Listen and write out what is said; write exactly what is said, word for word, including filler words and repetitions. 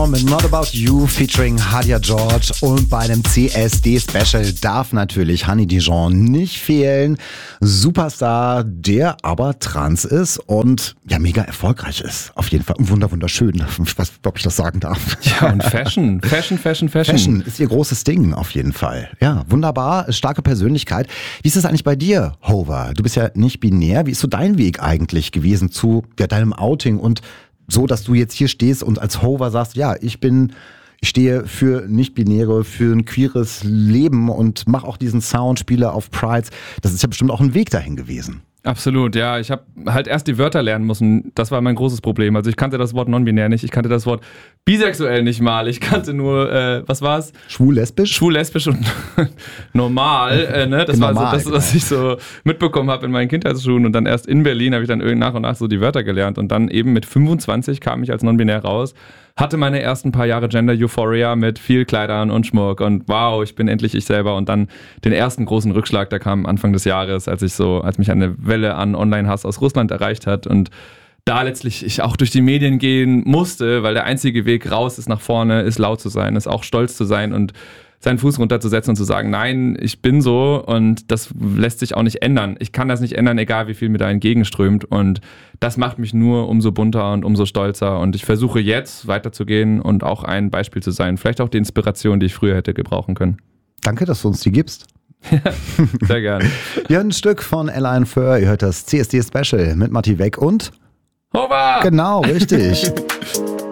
Jean mit Not About You featuring Hadia George und bei einem C S D-Special darf natürlich Honey Dijon nicht fehlen. Superstar, der aber trans ist und ja mega erfolgreich ist. Auf jeden Fall wunder wunderschön, was, ob ich das sagen darf. Ja, und Fashion, Fashion, Fashion, Fashion. Fashion ist ihr großes Ding auf jeden Fall. Ja, wunderbar, starke Persönlichkeit. Wie ist es eigentlich bei dir, Hover? Du bist ja nicht binär. Wie ist so dein Weg eigentlich gewesen zu ja, deinem Outing und so, dass du jetzt hier stehst und als Hover sagst, ja, ich bin, ich stehe für Nicht-Binäre, für ein queeres Leben und mache auch diesen Sound, spiele auf Prides. Das ist ja bestimmt auch ein Weg dahin gewesen. Absolut, ja. Ich habe halt erst die Wörter lernen müssen. Das war mein großes Problem. Also ich kannte das Wort non-binär nicht. Ich kannte das Wort bisexuell nicht mal. Ich kannte nur, äh, was war es? Schwul-lesbisch? Schwul-lesbisch und normal. Äh, ne? Das normal, war so das, was ich so mitbekommen habe in meinen Kindheitsschulen. Und dann erst in Berlin habe ich dann nach und nach so die Wörter gelernt. Und dann eben mit fünfundzwanzig kam ich als non-binär raus. Hatte meine ersten paar Jahre Gender-Euphoria mit viel Kleidern und Schmuck und wow, ich bin endlich ich selber. Und dann den ersten großen Rückschlag, der kam Anfang des Jahres, als ich so, als mich eine Welle an Online-Hass aus Russland erreicht hat und da letztlich ich auch durch die Medien gehen musste, weil der einzige Weg raus ist nach vorne, ist laut zu sein, ist auch stolz zu sein und seinen Fuß runterzusetzen und zu sagen, nein, ich bin so und das lässt sich auch nicht ändern. Ich kann das nicht ändern, egal wie viel mir da entgegenströmt und das macht mich nur umso bunter und umso stolzer und ich versuche jetzt weiterzugehen und auch ein Beispiel zu sein. Vielleicht auch die Inspiration, die ich früher hätte gebrauchen können. Danke, dass du uns die gibst. Sehr gerne. Ja, ein Stück von Alain Föhr. Ihr hört das C S D Special mit Matti Weck und Hover! Genau, richtig.